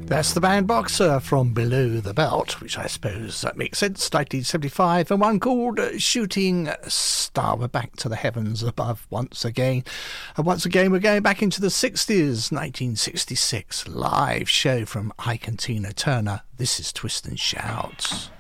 That's the band Boxer from Below the Belt, which I suppose that makes sense, 1975, and one called Shooting Star. We're back to the heavens above once again. And once again, we're going back into the 60s, 1966, live show from Ike and Tina Turner. This is Twist and Shout.